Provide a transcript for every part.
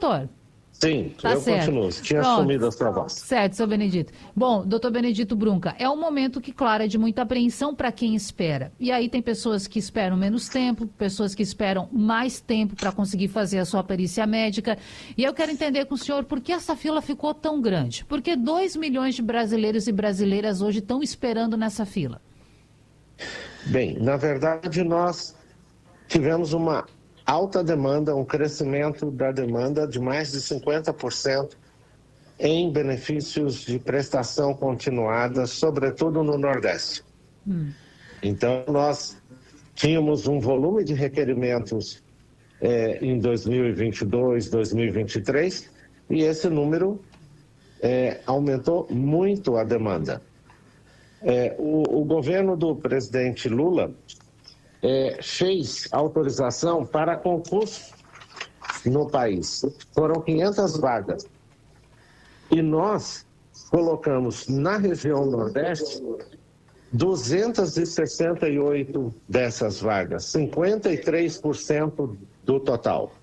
doutor? Sim, Tá eu certo. continuo. Tinha Pronto. assumido a sua voz. Certo, seu Benedito. Bom, doutor Benedito Brunca, é um momento que, claro, é de muita apreensão para quem espera. E aí tem pessoas que esperam menos tempo, pessoas que esperam mais tempo para conseguir fazer a sua perícia médica. E eu quero entender com o senhor por que essa fila ficou tão grande. Por que 2 milhões de brasileiros e brasileiras hoje estão esperando nessa fila? Bem, na verdade, nós tivemos uma alta demanda, um crescimento da demanda de mais de 50% em benefícios de prestação continuada, sobretudo no Nordeste. Então, nós tínhamos um volume de requerimentos em 2022, 2023, e esse número aumentou muito a demanda. O governo do presidente Lula fez autorização para concurso no país. Foram 500 vagas. E nós colocamos na região Nordeste 268 dessas vagas, 53% do total.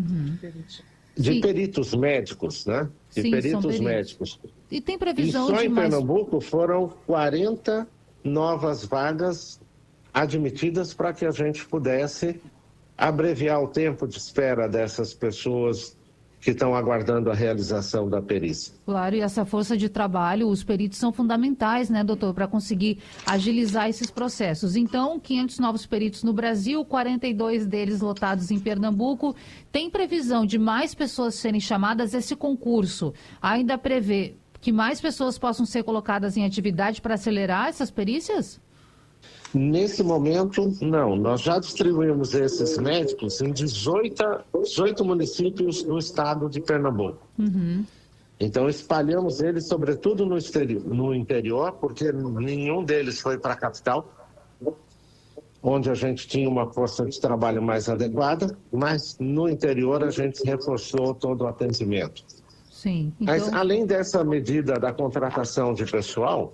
De Sim. peritos médicos, né? De Sim, são peritos peritos. médicos. E tem E previsão só de em mais... Pernambuco foram 40 novas vagas admitidas para que a gente pudesse abreviar o tempo de espera dessas pessoas que estão aguardando a realização da perícia. Claro, e essa força de trabalho, os peritos são fundamentais, né, doutor, para conseguir agilizar esses processos. Então, 500 novos peritos no Brasil, 42 deles lotados em Pernambuco. Tem previsão de mais pessoas serem chamadas? Esse concurso ainda prevê que mais pessoas possam ser colocadas em atividade para acelerar essas perícias? Nesse momento, não. Nós já distribuímos esses médicos em 18 municípios do estado de Pernambuco. Então, espalhamos eles, sobretudo no interior, porque nenhum deles foi para a capital, onde a gente tinha uma força de trabalho mais adequada, mas no interior a gente reforçou todo o atendimento. Sim. Mas, Então, além dessa medida da contratação de pessoal,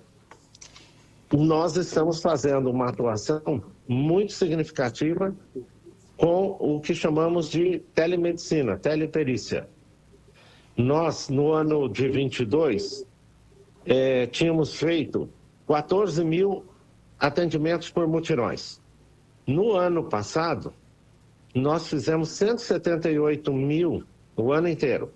nós estamos fazendo uma atuação muito significativa com o que chamamos de telemedicina, teleperícia. Nós, no ano de 22, tínhamos feito 14 mil atendimentos por mutirões. No ano passado, nós fizemos 178 mil o ano inteiro.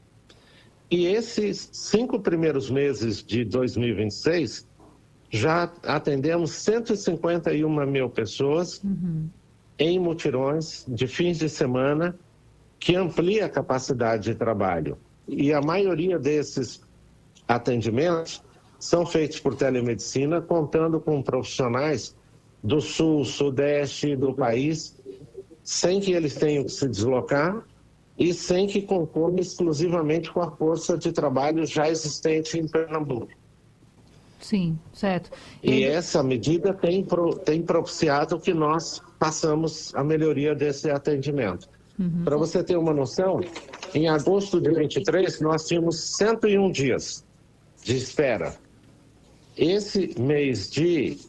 E esses 5 primeiros meses de 2026, já atendemos 151 mil pessoas em mutirões de fins de semana, que amplia a capacidade de trabalho. E a maioria desses atendimentos são feitos por telemedicina, contando com profissionais do sul, sudeste do país, sem que eles tenham que se deslocar e sem que concorram exclusivamente com a força de trabalho já existente em Pernambuco. sim, certo. E essa medida tem propiciado que nós passamos a melhoria desse atendimento. Para você ter uma noção, em agosto de 23, nós tínhamos 101 dias de espera. Esse mês de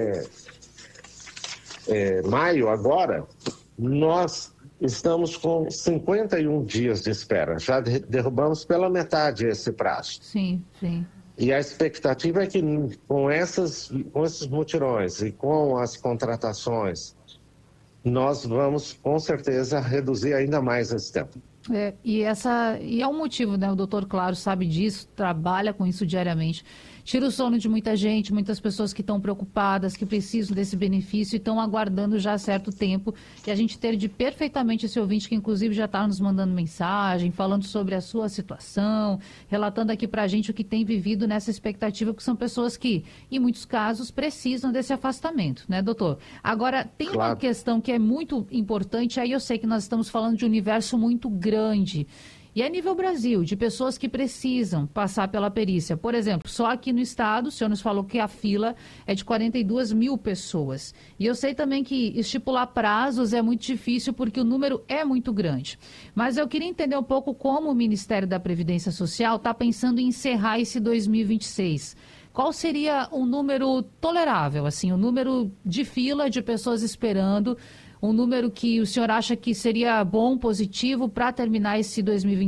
maio, agora, nós estamos com 51 dias de espera. Já derrubamos pela metade esse prazo. Sim, sim. E a expectativa é que com esses mutirões e com as contratações, nós vamos, com certeza, reduzir ainda mais esse tempo. E é um motivo, né? O doutor, claro, sabe disso, trabalha com isso diariamente. Tira o sono de muita gente, muitas pessoas que estão preocupadas, que precisam desse benefício e estão aguardando já há certo tempo. E a gente entende perfeitamente esse ouvinte que, inclusive, já está nos mandando mensagem, falando sobre a sua situação, relatando aqui para a gente o que tem vivido nessa expectativa, porque são pessoas que, em muitos casos, precisam desse afastamento, né, doutor? Agora, tem uma questão que é muito importante, aí eu sei que nós estamos falando de um universo muito grande. E a nível Brasil, de pessoas que precisam passar pela perícia. Por exemplo, só aqui no estado, o senhor nos falou que a fila é de 42 mil pessoas. E eu sei também que estipular prazos é muito difícil porque o número é muito grande. Mas eu queria entender um pouco como o Ministério da Previdência Social está pensando em encerrar esse 2026. Qual seria um número tolerável, assim, o número de fila de pessoas esperando, um número que o senhor acha que seria bom, positivo, para terminar esse 2026?